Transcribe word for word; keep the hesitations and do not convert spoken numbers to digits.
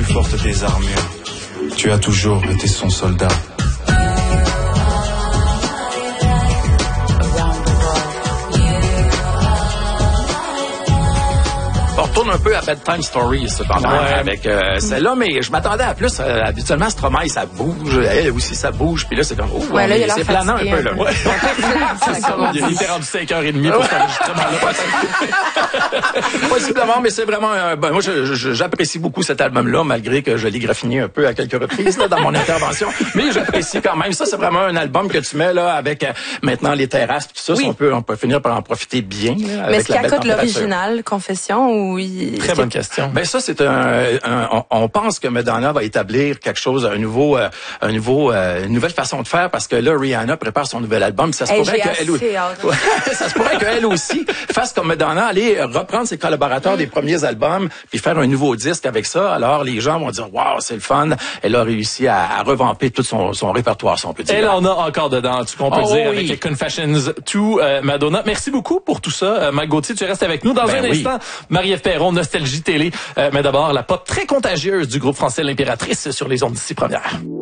forte des armures. Tu as toujours été son soldat. On retourne un peu à Bedtime Story, cependant, ouais. avec euh, celle-là, mais je m'attendais à plus. Euh, habituellement, Stromae, ça bouge. Elle aussi, ça bouge. Puis là, c'est comme, oh, ouais, là, c'est planant un peu, là. Ouais. C'est ça. Il était rendu cinq heures trente pour cet enregistrement-là. Possiblement, mais c'est vraiment... Euh, ben, moi, je, je, j'apprécie beaucoup cet album-là, malgré que je l'ai graffiné un peu à quelques reprises là, dans mon intervention. Mais j'apprécie quand même. Ça, c'est vraiment un album que tu mets là avec euh, maintenant les terrasses tout ça. Oui. On peut, on peut finir par en profiter bien. Là, mais est-ce qu'il y a quoi de l'original, Confession, ou il... Très bonne question. Ben ça, c'est un... un on, on pense que Madonna va établir quelque chose, un nouveau... Euh, un nouveau euh, une nouvelle façon de faire, parce que là, Rihanna prépare son nouvel album. Ça se hey, pourrait qu'elle... Ouais, ça se pourrait qu'elle aussi fasse comme Madonna, aller reprendre ses collaborateurs des premiers albums, puis faire un nouveau disque avec ça. Alors, les gens vont dire, waouh, c'est le fun. Elle a réussi à, à revamper tout son, son répertoire, si on peut dire. Elle en a encore dedans, tu qu'on peut oh, dire, oui. avec Confessions deux, euh, Madonna. Merci beaucoup pour tout ça. Euh, Mike Gauthier, tu restes avec nous dans ben un oui. instant. Marie-Ève Perron, Nostalgie Télé. Euh, mais d'abord, la pop très contagieuse du groupe français L'Impératrice sur les ondes d'ici première.